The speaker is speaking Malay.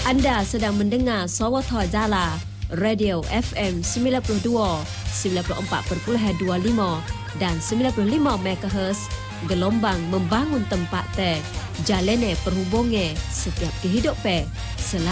Anda sedang mendengar Sawatha Jala, Radio FM 92, 94.25 dan 95 MHz, gelombang membangun tempat teh, jalene perhubungan setiap kehidupan.